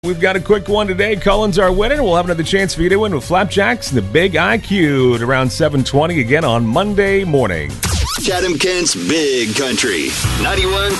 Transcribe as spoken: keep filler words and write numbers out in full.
We've got a quick one today. Cullen's our winner. We'll have another chance for you to win with Flapjacks and the Big I Q at around seven twenty again on Monday morning. Chatham Kent's Big Country ninety-one